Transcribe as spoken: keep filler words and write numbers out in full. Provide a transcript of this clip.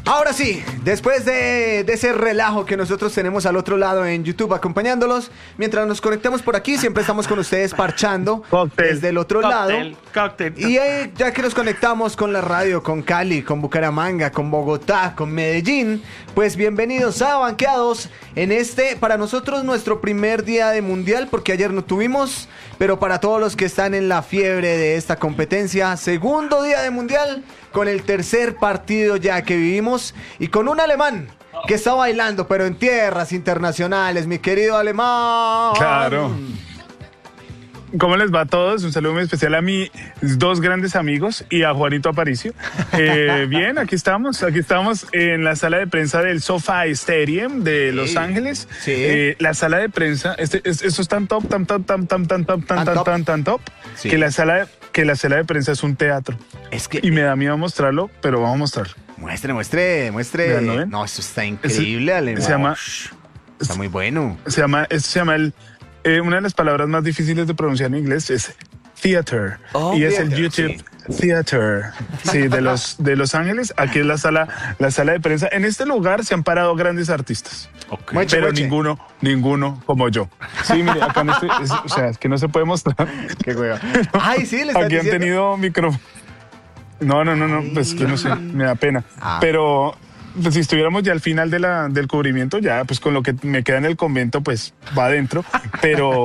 Ahora sí, después de, de ese relajo que nosotros tenemos al otro lado en YouTube acompañándolos, mientras nos conectamos por aquí, siempre estamos con ustedes parchando Cóctel, desde el otro cóctel, lado. cóctel. Y eh, ya que nos conectamos con la radio, con Cali, con Bucaramanga, con Bogotá, con Medellín, pues bienvenidos a Banqueados en este, para nosotros, nuestro primer día de Mundial, porque ayer no tuvimos, pero para todos los que están en la fiebre de esta competencia, segundo día de Mundial, con el tercer partido ya que vivimos y con un alemán que está bailando, pero en tierras internacionales, mi querido alemán. Claro. ¿Cómo les va a todos? Un saludo muy especial a mis dos grandes amigos y a Juanito Aparicio. Eh, bien, aquí estamos, aquí estamos en la sala de prensa del SoFi Stadium de Los Sí. Ángeles. Sí. Eh, la sala de prensa, este, es, eso es tan top, tan, tan, tan, tan, tan, tan, tan, tan, tan, tan top, Sí. que la sala de, que la sala de prensa es un teatro. Es que Y me da miedo mostrarlo, pero vamos a mostrarlo. muestre, muestre, muestre. Vean, ¿no ven? No, eso está increíble, Ese- alemán. se llama- Ush, está muy bueno. Se llama, esto se llama el, eh, una de las palabras más difíciles de pronunciar en inglés es theater. Oh, y es el theater, YouTube sí. Theater. Sí, de los, de Los Ángeles. Aquí es la sala, la sala de prensa. En este lugar se han parado grandes artistas. Mueche, Pero mueche. ninguno, ninguno como yo. Sí, mire, acá en este, es- o sea, es que no se puede mostrar. Qué hueva. Ay, sí, le estás Aquí han diciendo. tenido micrófono. No, no, no, no, pues que no sé, me da pena. Ah. Pero pues, si estuviéramos ya al final de la, del cubrimiento, ya pues con lo que me queda en el convento, pues va adentro. Pero